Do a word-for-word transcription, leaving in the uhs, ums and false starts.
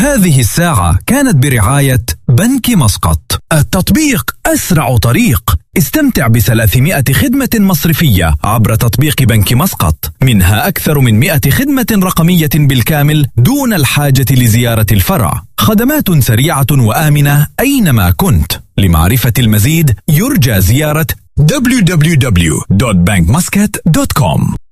هذه الساعة كانت برعاية بنك مسقط. التطبيق أسرع طريق. استمتع بثلاثمائة خدمة مصرفية عبر تطبيق بنك مسقط، منها أكثر من مئة خدمة رقمية بالكامل دون الحاجة لزيارة الفرع. خدمات سريعة وآمنة أينما كنت. لمعرفة المزيد يرجى زيارة دبليو دبليو دبليو دوت بنك مسقط دوت كوم.